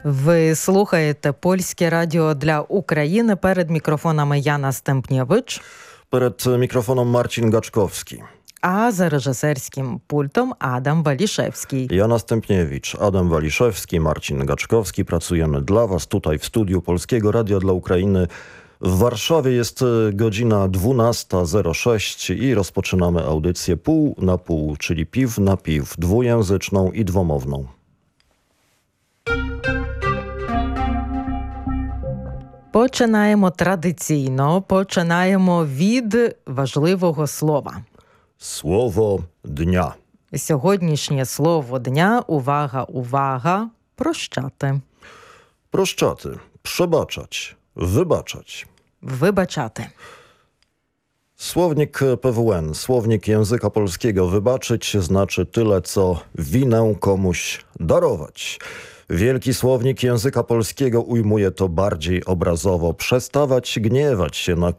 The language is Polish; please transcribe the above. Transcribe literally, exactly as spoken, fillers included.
Ви слухаєте Польське радіо для України. Перед мікрофонами Яна Стемпнєвич. Перед мікрофоном Марcin Gaczkowski. А за режисерським пультом Адам Waliszewski. Jana Stępniewicz, Adam Waliszewski, Marcin Gaczkowski. Pracujemy dla Was tutaj w studiu Polskiego Radia dla Ukrainy. W Warszawie jest godzina dwunasta zero sześć i rozpoczynamy audycję pół na pół, czyli piw na piw, dwujęzyczną i dwomowną. Починаємо традиційно, починаємо від важливого слова. Słowo dnia. Сьогоднішнє слово дня, увага, увага, прощати. Proszczaty, przebaczać, wybaczać. Вибачати. Słownik P W N, słownik języka polskiego. Wybaczyć znaczy tyle, co winę komuś darować. Wielki słownik języka polskiego ujmuje to bardziej obrazowo. Przestawać gniewać się na